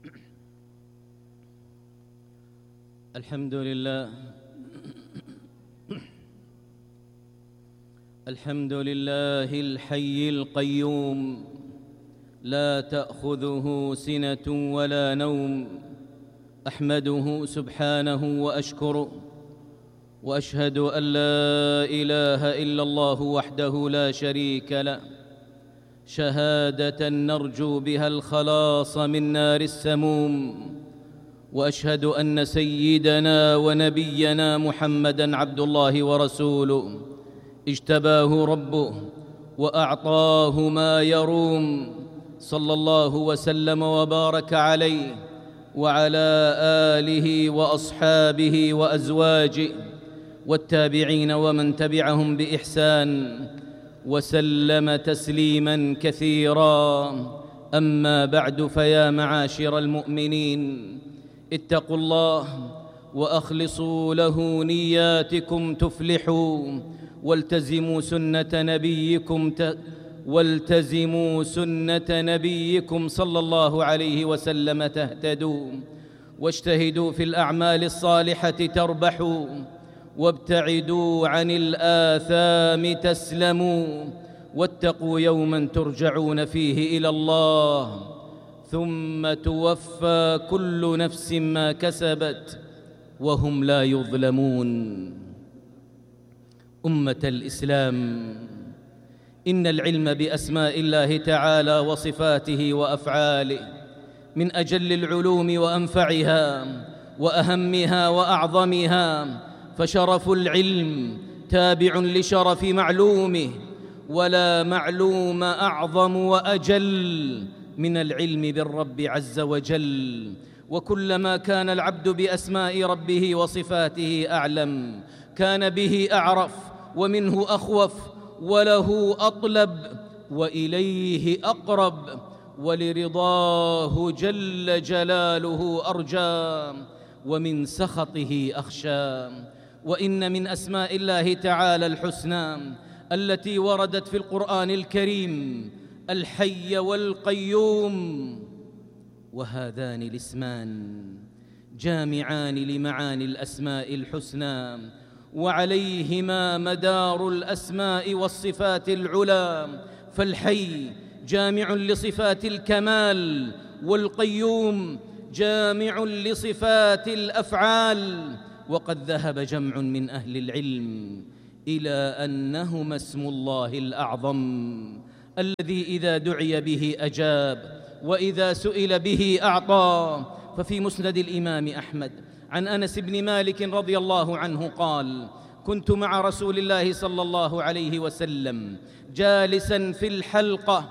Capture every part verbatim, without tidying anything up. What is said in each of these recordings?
الحمد لله الحمد لله الحي القيوم لا تأخذه سنة ولا نوم، أحمده سبحانه وأشكره، وأشهد أن لا إله إلا الله وحده لا شريك له، شهادة نرجو بها الخلاص من نار السموم. وأشهد أن سيدنا ونبينا محمدًا عبد الله ورسوله، اجتباه ربه وأعطاه ما يروم، صلى الله وسلم وبارك عليه وعلى آله وأصحابه وأزواجه والتابعين ومن تبعهم بإحسان، وسلم تسليماً كثيراً. أما بعد، فيا معاشر المؤمنين، اتقوا الله وأخلصوا له نياتكم تفلحوا، والتزموا سنة نبيكم ت... والتزموا سنة نبيكم صلى الله عليه وسلم تهتدوا، واجتهدوا في الأعمال الصالحة تربحوا، وابتعدوا عن الآثام تسلموا، واتقوا يوماً ترجعون فيه إلى الله ثم توفى كل نفس ما كسبت وهم لا يظلمون. أمة الإسلام، إن العلم بأسماء الله تعالى وصفاته وأفعاله من أجل العلوم وأنفعها وأهمها وأعظمها، فشرف العلم تابع لشرف معلومه، ولا معلوم أعظم وأجل من العلم بالرب عز وجل. وكلما كان العبد بأسماء ربه وصفاته أعلم، كان به أعرف ومنه أخوف، وله أطلب وإليه أقرب، ولرضاه جل جلاله أرجى، ومن سخطه أخشى. وإن من أسماء الله تعالى الحسنى التي وردت في القرآن الكريم الحي والقيوم، وهذان الاسمان جامعان لمعاني الأسماء الحسنى، وعليهما مدار الأسماء والصفات العلى. فالحي جامع لصفات الكمال، والقيوم جامع لصفات الأفعال. وقد ذهب جمع من أهل العلم إلى أنهما اسم الله الأعظم الذي إذا دعي به أجاب، وإذا سئل به أعطى. ففي مسند الإمام أحمد عن أنس بن مالك رضي الله عنه قال: كنت مع رسول الله صلى الله عليه وسلم جالسا في الحلقة،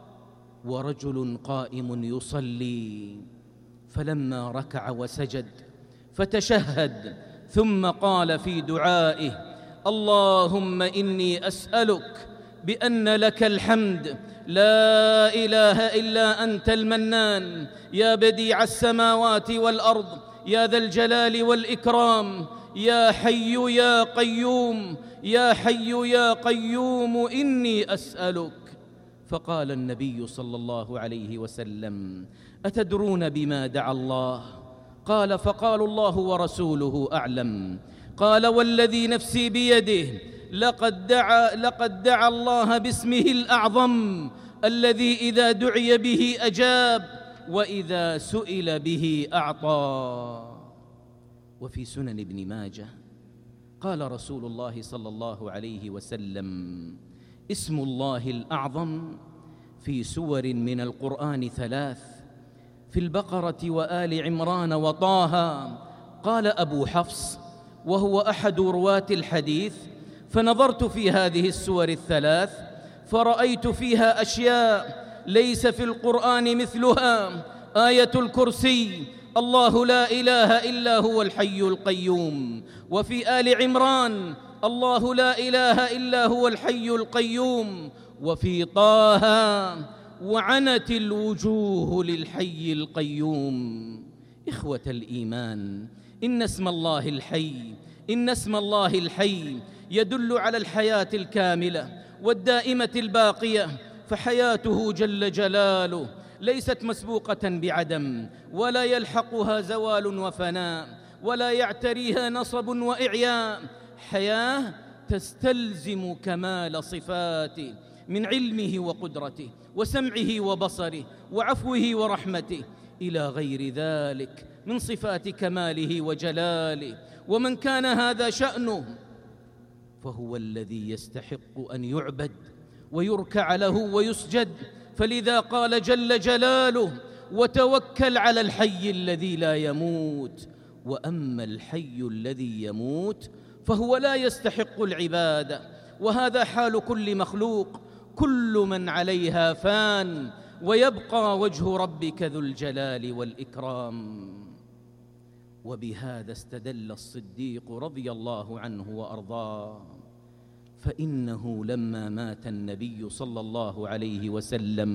ورجل قائم يصلي، فلما ركع وسجد فتشهد، ثم قال في دعائه: اللهم إني أسألك بأن لك الحمد، لا إله إلا أنت المنان، يا بديع السماوات والأرض، يا ذا الجلال والإكرام، يا حي يا قيوم، يا حي يا قيوم إني أسألك. فقال النبي صلى الله عليه وسلم: أتدرون بما دعا الله؟ قال: فقالوا: الله ورسوله أعلم. قال: والذي نفسي بيده، لقد دعا, لقد دعا الله باسمه الأعظم الذي إذا دعي به أجاب، وإذا سئل به أعطى. وفي سنن ابن ماجه قال رسول الله صلى الله عليه وسلم: اسم الله الأعظم في سور من القرآن ثلاث، في البقرة وآل عمران وطه. قال أبو حفص وهو أحد رواة الحديث: فنظرت في هذه السور الثلاث فرأيت فيها أشياء ليس في القرآن مثلها. آية الكرسي: الله لا إله إلا هو الحي القيوم. وفي آل عمران: الله لا إله إلا هو الحي القيوم. وفي طه: وعنت الوجوه للحي القيوم. إخوة الإيمان، إن اسم الله الحي إن اسم الله الحي يدل على الحياة الكاملة والدائمة الباقية، فحياته جل جلاله ليست مسبوقة بعدم، ولا يلحقها زوال وفناء، ولا يعتريها نصب وإعياء. حياة تستلزم كمال صفاته من علمه وقدرته وسمعه وبصره وعفوه ورحمته إلى غير ذلك من صفات كماله وجلاله. ومن كان هذا شأنه فهو الذي يستحق أن يعبد ويركع له ويسجد. فلذا قال جل جلاله: وتوكل على الحي الذي لا يموت. وأما الحي الذي يموت فهو لا يستحق العبادة، وهذا حال كل مخلوق. كل من عليها فان، ويبقى وجه ربك ذو الجلال والإكرام. وبهذا استدل الصديق رضي الله عنه وأرضاه، فإنه لما مات النبي صلى الله عليه وسلم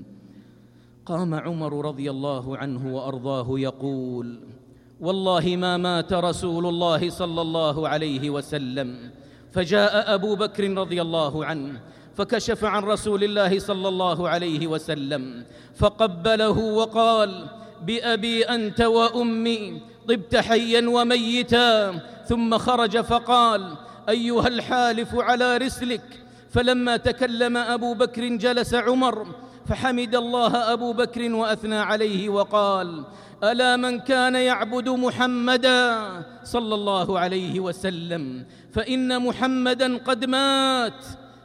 قام عمر رضي الله عنه وأرضاه يقول: والله ما مات رسول الله صلى الله عليه وسلم. فجاء أبو بكر رضي الله عنه فكشف عن رسول الله صلى الله عليه وسلم فقبله وقال: بأبي أنت وأمي طبت حيا وميتا. ثم خرج فقال: أيها الحالف على رسلك. فلما تكلم أبو بكر جلس عمر فحمد الله أبو بكر وأثنى عليه وقال: ألا من كان يعبد محمدا صلى الله عليه وسلم فإن محمدا قد مات،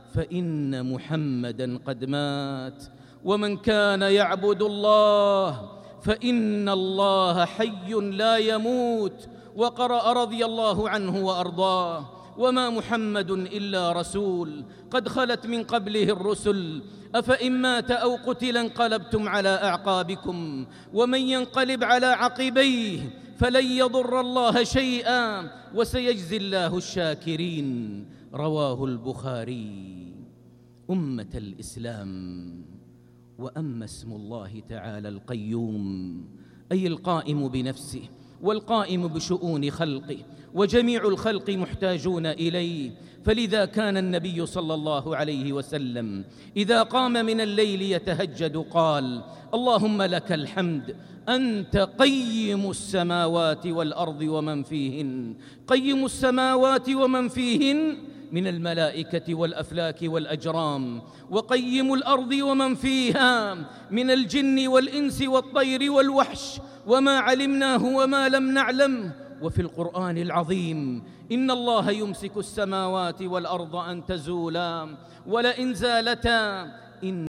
فإن محمدا قد مات. ومن كان يعبد الله فإن الله حي لا يموت. وقرأ رضي الله عنه وأرضاه: وما محمد إلا رسول قد خلت من قبله الرسل أفإن مات أو قتل انقلبتم على أعقابكم ومن ينقلب على عقبيه فلن يضر الله شيئا وسيجزي الله الشاكرين. رواه البخاري. أمة الإسلام، وأما اسم الله تعالى القيوم أي القائم بنفسه والقائم بشؤون خلقه، وجميع الخلق محتاجون إليه. فلذا كان النبي صلى الله عليه وسلم إذا قام من الليل يتهجد قال: اللهم لك الحمد أنت قيم السماوات والأرض ومن فيهن، قيم السماوات ومن فيهن من الملائكة والأفلاك والأجرام، وقيم الأرض ومن فيها من الجن والإنس والطير والوحش وما علمناه وما لم نعلم. وفي القرآن العظيم: إن الله يمسك السماوات والأرض أن تزولا ولئن زالتا إن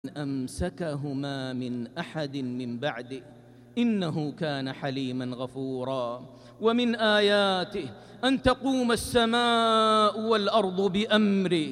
أمسكهما من أحد من بعده إنه كان حليما غفورا. ومن آياته أن تقوم السماء والأرض بأمره،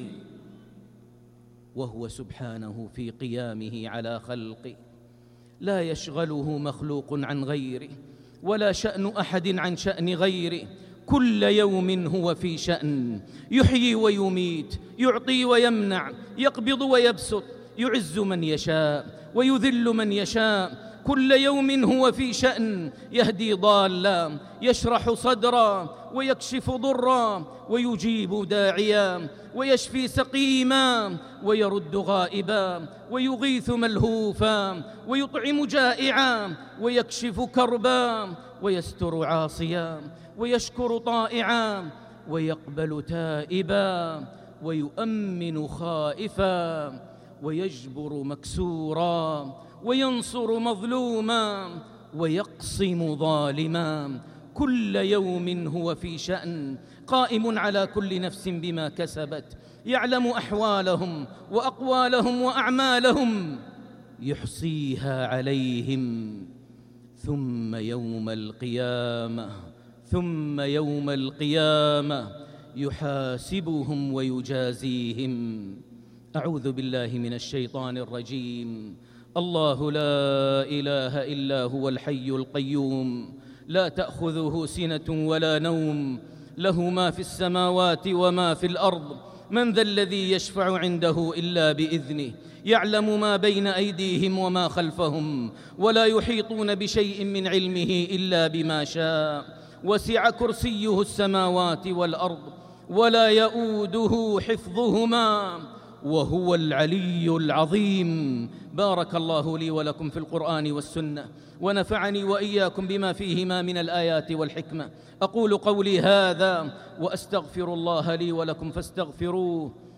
وهو سبحانه في قيامه على خلقه لا يشغله مخلوق عن غيره، ولا شأن أحد عن شأن غيره. كل يوم هو في شأن، يحيي ويميت، يعطي ويمنع، يقبض ويبسط، يعز من يشاء ويذل من يشاء. كل يوم هو في شأن، يهدي ضالا، يشرح صدرا، ويكشف ضرا، ويجيب داعيا، ويشفي سقيما، ويرد غائبا، ويغيث ملهوفا، ويطعم جائعا، ويكشف كربا، ويستر عاصيا، ويشكر طائعا، ويقبل تائبا، ويؤمن خائفا، ويجبر مكسورا، وينصر مظلوما، ويقصم ظالما. كل يوم هو في شأن، قائم على كل نفس بما كسبت، يعلم أحوالهم وأقوالهم وأعمالهم، يحصيها عليهم. ثم يوم القيامة ثم يوم القيامة يحاسبهم ويجازيهم. أعوذ بالله من الشيطان الرجيم. الله لا إله إلا هو الحي القيوم لا تأخذه سنة ولا نوم، له ما في السماوات وما في الأرض. من ذا الذي يشفع عنده إلا بإذنه، يعلم ما بين أيديهم وما خلفهم، ولا يحيطون بشيء من علمه إلا بما شاء. وسع كرسيه السماوات والأرض ولا يؤوده حفظهما وهو العلي العظيم. بارك الله لي ولكم في القرآن والسنة، ونفعني وإياكم بما فيهما من الآيات والحكمة. أقول قولي هذا وأستغفر الله لي ولكم فاستغفروه